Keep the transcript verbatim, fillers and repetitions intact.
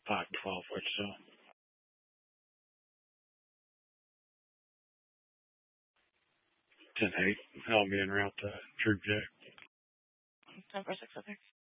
five twelve Wichita. ten eight. I'll be en route to Troop J. ten four six, okay.